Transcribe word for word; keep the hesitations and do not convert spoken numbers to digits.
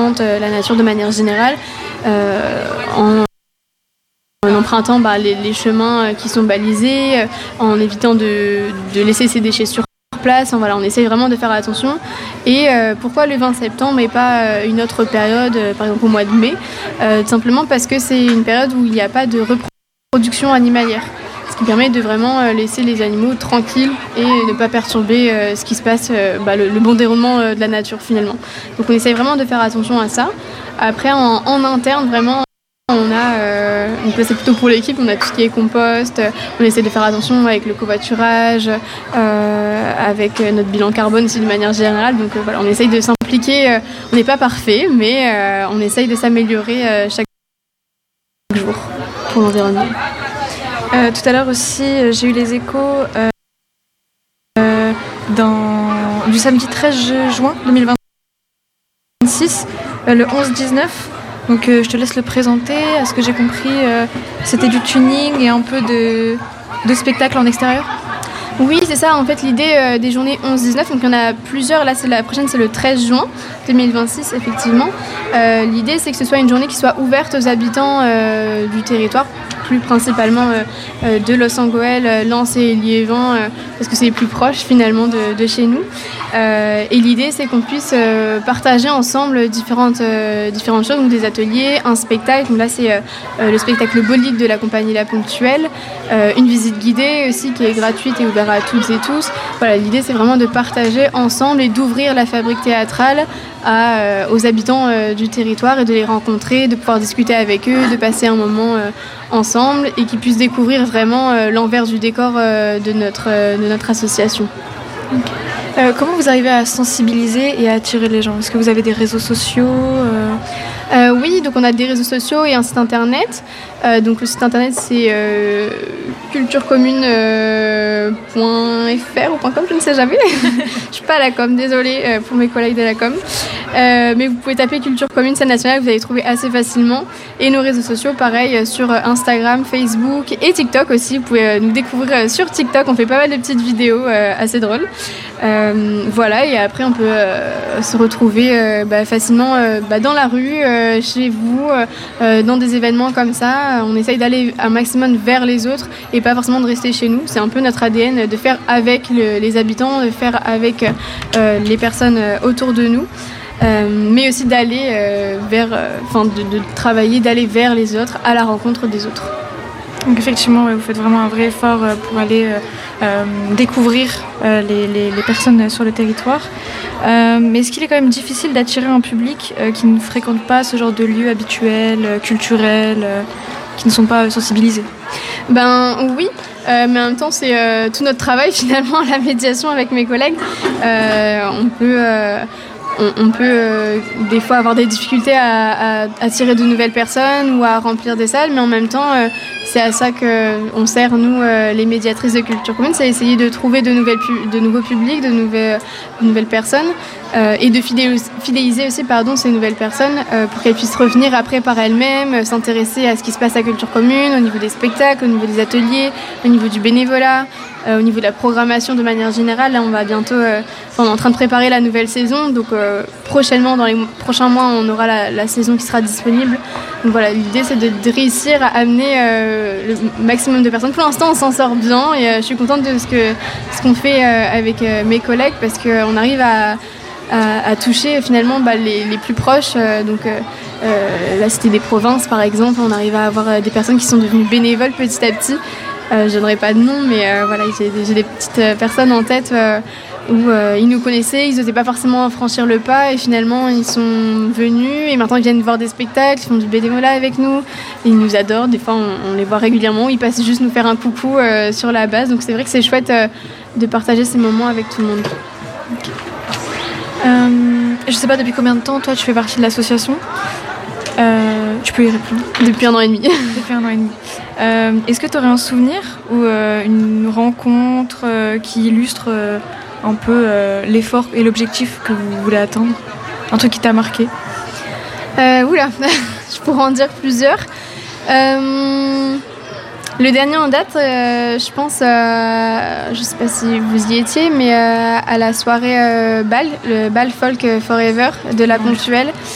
représente euh, la nature de manière générale, euh, en, en empruntant bah, les, les chemins qui sont balisés, euh, en évitant de, de laisser ses déchets sur place. Voilà, on essaye vraiment de faire attention. Et euh, pourquoi le vingt septembre et pas euh, une autre période, euh, par exemple au mois de mai, euh, tout simplement parce que c'est une période où il n'y a pas de reproduction animalière, ce qui permet de vraiment euh, laisser les animaux tranquilles et ne pas perturber euh, ce qui se passe, euh, bah, le, le bon déroulement euh, de la nature finalement. Donc on essaye vraiment de faire attention à ça. Après en, en interne vraiment, on a, euh, donc là c'est plutôt pour l'équipe, on a tout ce qui est compost, on essaie de faire attention avec le covoiturage, euh, avec notre bilan carbone aussi de manière générale, donc euh, voilà, on essaye de s'impliquer, euh, on n'est pas parfait, mais euh, on essaye de s'améliorer euh, chaque jour pour l'environnement. Euh, tout à l'heure aussi, j'ai eu les échos euh, euh, dans, du samedi treize juin deux mille vingt-six, euh, le onze dix-neuf. Donc euh, je te laisse le présenter. À ce que j'ai compris, euh, c'était du tuning et un peu de, de spectacle en extérieur. Oui, c'est ça. En fait, l'idée euh, des journées onze dix-neuf, donc il y en a plusieurs. Là, c'est la prochaine, c'est le treize juin deux mille vingt-six, effectivement. Euh, l'idée, c'est que ce soit une journée qui soit ouverte aux habitants euh, du territoire, plus principalement euh, euh, de Los Angeles, Lens et Liévin, euh, parce que c'est les plus proches finalement de, de chez nous. Euh, et l'idée, c'est qu'on puisse euh, partager ensemble différentes, euh, différentes choses, donc des ateliers, un spectacle. Donc là, c'est euh, le spectacle Bolide de la compagnie La Ponctuelle, euh, une visite guidée aussi qui est gratuite et ouverte à toutes et tous. Voilà, l'idée, c'est vraiment de partager ensemble et d'ouvrir la fabrique théâtrale à, euh, aux habitants euh, du territoire et de les rencontrer, de pouvoir discuter avec eux, de passer un moment euh, ensemble et qu'ils puissent découvrir vraiment euh, l'envers du décor euh, de, notre, euh, de notre association. Okay. Euh, comment vous arrivez à sensibiliser et à attirer les gens ? Est-ce que vous avez des réseaux sociaux euh... Euh, oui, donc on a des réseaux sociaux et un site internet. Euh, donc le site internet c'est euh, culturecommune point f r ou .com, je ne sais jamais. Je suis pas à la com, désolée euh, pour mes collègues de la com. Euh, mais vous pouvez taper Culture Commune Scène Nationale, vous allez trouver assez facilement. Et nos réseaux sociaux, pareil, sur Instagram, Facebook et TikTok aussi. Vous pouvez nous découvrir sur TikTok, on fait pas mal de petites vidéos euh, assez drôles. Euh, voilà, et après on peut euh, se retrouver euh, bah, facilement euh, bah, dans la rue, euh, chez vous, euh, dans des événements comme ça. On essaye d'aller un maximum vers les autres et pas forcément de rester chez nous. C'est un peu notre A D N de faire avec le, les habitants, de faire avec euh, les personnes autour de nous. Euh, mais aussi d'aller euh, vers, enfin euh, de, de travailler, d'aller vers les autres, à la rencontre des autres. Donc effectivement, ouais, vous faites vraiment un vrai effort euh, pour aller euh, euh, découvrir euh, les, les, les personnes sur le territoire. Euh, mais est-ce qu'il est quand même difficile d'attirer un public euh, qui ne fréquente pas ce genre de lieux habituels, euh, culturels, euh, qui ne sont pas euh, sensibilisés ? Ben oui, euh, mais en même temps c'est euh, tout notre travail finalement, la médiation avec mes collègues. Euh, on peut... Euh, On peut euh, des fois avoir des difficultés à, à attirer de nouvelles personnes ou à remplir des salles, mais en même temps, euh, c'est à ça qu'on sert, nous, euh, les médiatrices de culture commune, c'est essayer de trouver de, nouvelles pu- de nouveaux publics, de nouvelles, de nouvelles personnes, euh, et de fidéliser, fidéliser aussi pardon, ces nouvelles personnes euh, pour qu'elles puissent revenir après par elles-mêmes, euh, s'intéresser à ce qui se passe à culture commune, au niveau des spectacles, au niveau des ateliers, au niveau du bénévolat. Euh, au niveau de la programmation de manière générale, là on va bientôt, euh, on est en train de préparer la nouvelle saison, donc euh, prochainement, dans les prochains mois, on aura la, la saison qui sera disponible. Donc voilà, l'idée c'est de, de réussir à amener euh, le maximum de personnes. Pour l'instant, on s'en sort bien et euh, je suis contente de ce, que, ce qu'on fait euh, avec euh, mes collègues parce qu'on arrive à, à, à toucher finalement bah, les, les plus proches. Euh, donc euh, euh, la Cité des Provinces par exemple, on arrive à avoir euh, des personnes qui sont devenues bénévoles petit à petit. Euh, je donnerai pas de nom, mais euh, voilà, j'ai, j'ai des petites euh, personnes en tête euh, où euh, ils nous connaissaient, ils n'osaient pas forcément franchir le pas et finalement ils sont venus et maintenant ils viennent voir des spectacles, ils font du bénévolat avec nous, ils nous adorent, des fois on, on les voit régulièrement, ils passent juste nous faire un coucou euh, sur la base, donc c'est vrai que c'est chouette euh, de partager ces moments avec tout le monde. Okay. Euh, je sais pas depuis combien de temps toi tu fais partie de l'association. Euh, tu peux y répondre. Depuis un an et demi. Depuis un an et demi. Euh, est-ce que tu aurais un souvenir ou euh, une rencontre euh, qui illustre euh, un peu euh, l'effort et l'objectif que vous voulez atteindre ? Un truc qui t'a marqué ? euh, Oula, je pourrais en dire plusieurs. Euh, le dernier en date, euh, je pense, euh, je sais pas si vous y étiez, mais euh, à la soirée euh, bal, le bal folk Forever de La Ponctuelle.